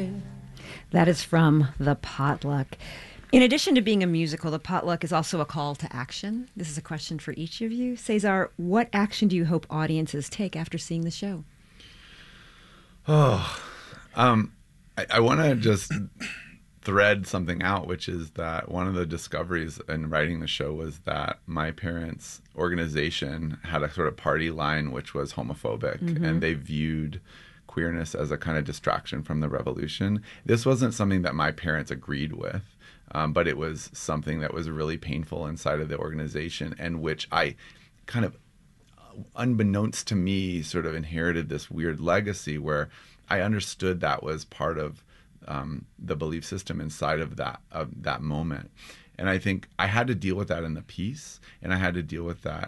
joy. That is from The Potluck. In addition to being a musical, The Potluck is also a call to action. This is a question for each of you. Cesar, what action do you hope audiences take after seeing the show? I want to just thread something out, which is that one of the discoveries in writing the show was that my parents' organization had a sort of party line which was homophobic, and they viewed queerness as a kind of distraction from the revolution. This wasn't something that my parents agreed with, but it was something that was really painful inside of the organization, and which I kind of, unbeknownst to me, sort of inherited this weird legacy where I understood that was part of the belief system inside of that moment. And I think I had to deal with that in the piece, and I had to deal with that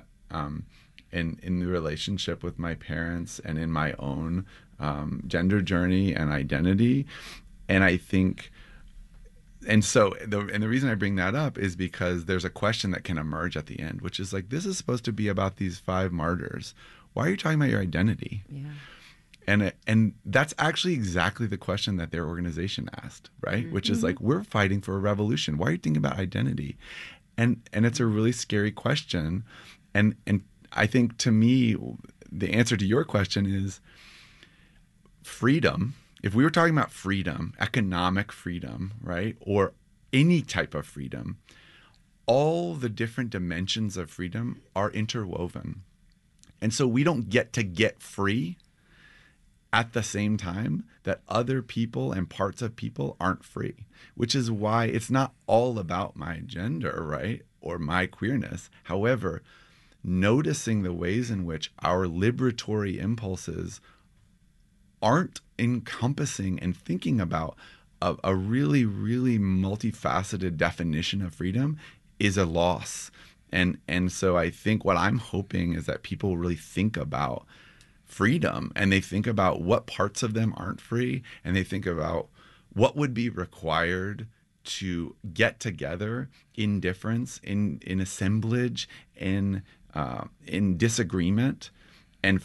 in the relationship with my parents and in my own gender journey and identity. And I think, and the reason I bring that up is because there's a question that can emerge at the end, which is like, this is supposed to be about these 5 martyrs. Why are you talking about your identity? Yeah. And that's actually exactly the question that their organization asked, right? Which is like, we're fighting for a revolution. Why are you thinking about identity? And it's a really scary question. And I think, to me, the answer to your question is freedom. If we were talking about freedom, economic freedom, right, or any type of freedom, all the different dimensions of freedom are interwoven. And so we don't get free at the same time that other people and parts of people aren't free, which is why it's not all about my gender, right, or my queerness. However, noticing the ways in which our liberatory impulses aren't encompassing and thinking about a really, really multifaceted definition of freedom is a loss. And so I think what I'm hoping is that people really think about freedom, and they think about what parts of them aren't free, and they think about what would be required to get together in difference, in assemblage, in disagreement,